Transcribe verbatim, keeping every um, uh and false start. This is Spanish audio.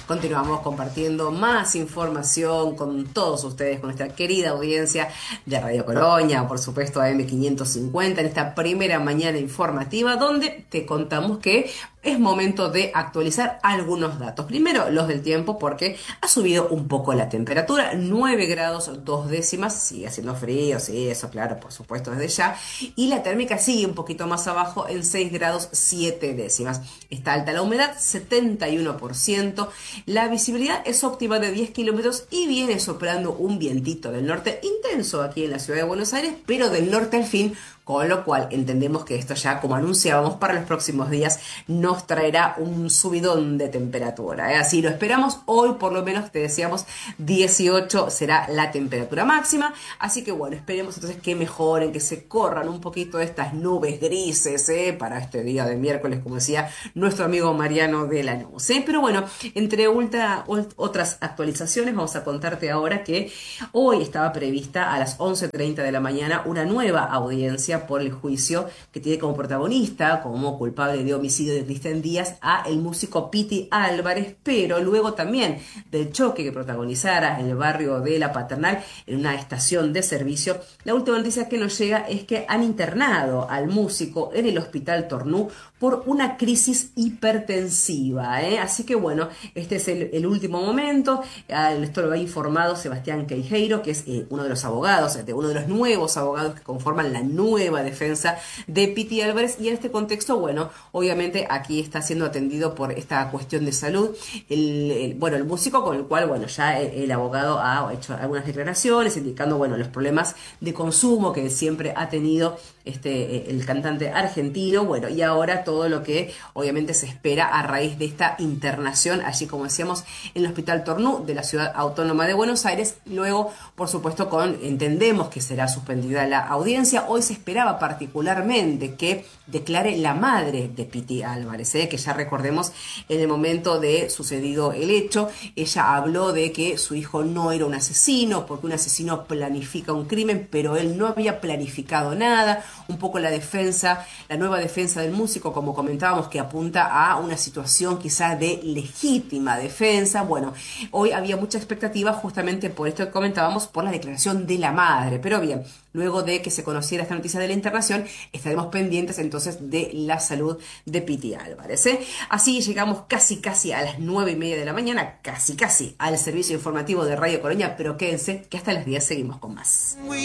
Continuamos compartiendo más información con todos ustedes, con nuestra querida audiencia de Radio Colonia, por supuesto A M quinientos cincuenta, en esta primera mañana informativa donde te contamos que es momento de actualizar algunos datos. Primero, los del tiempo, porque ha subido un poco la temperatura, nueve grados dos décimas, sigue haciendo frío, sí, eso claro, por supuesto desde ya, y la térmica sigue un poquito más abajo en seis grados siete décimas. Está alta la humedad, setenta y uno por ciento, la visibilidad es óptima de diez kilómetros y viene soplando un vientito del norte intenso aquí en la ciudad de Buenos Aires, pero del norte al fin, con lo cual entendemos que esto ya, como anunciábamos, para los próximos días nos traerá un subidón de temperatura, ¿eh? Así lo esperamos. Hoy por lo menos te decíamos dieciocho será la temperatura máxima. Así que bueno, esperemos entonces que mejoren, que se corran un poquito estas nubes grises, ¿eh? Para este día de miércoles, como decía nuestro amigo Mariano de Lanús, ¿eh? Pero bueno, entre ultra, otras actualizaciones vamos a contarte ahora que hoy estaba prevista a las once treinta de la mañana una nueva audiencia por el juicio que tiene como protagonista, como culpable de homicidio de Cristian Díaz, a el músico Piti Álvarez, pero luego también del choque que protagonizara en el barrio de La Paternal en una estación de servicio. La última noticia que nos llega es que han internado al músico en el hospital Tornú por una crisis hipertensiva, ¿eh? Así que bueno, este es el, el último momento. Esto lo ha informado Sebastián Queijeiro, que es eh, uno de los abogados, de uno de los nuevos abogados que conforman la nueva defensa de Piti Álvarez, y en este contexto, bueno, obviamente aquí está siendo atendido por esta cuestión de salud el, el, bueno, el músico, con el cual, bueno, ya el, el abogado ha hecho algunas declaraciones indicando, bueno, los problemas de consumo que siempre ha tenido este el cantante argentino, bueno, y ahora todo lo que obviamente se espera a raíz de esta internación, allí como decíamos, en el Hospital Tornú de la Ciudad Autónoma de Buenos Aires. Luego, por supuesto, con entendemos que será suspendida la audiencia. Hoy se esperaba particularmente que declare la madre de Piti Álvarez, ¿eh? Que ya recordemos, en el momento de sucedido el hecho, ella habló de que su hijo no era un asesino, porque un asesino planifica un crimen, pero él no había planificado nada. Un poco la defensa, la nueva defensa del músico, como comentábamos, que apunta a una situación quizás de legítima defensa. Bueno, hoy había mucha expectativa justamente por esto que comentábamos, por la declaración de la madre, pero bien, luego de que se conociera esta noticia de la internación, estaremos pendientes entonces de la salud de Piti Álvarez, ¿eh? Así llegamos casi casi a las nueve y media de la mañana, casi casi al servicio informativo de Radio Colonia, pero quédense que hasta las diez seguimos con más.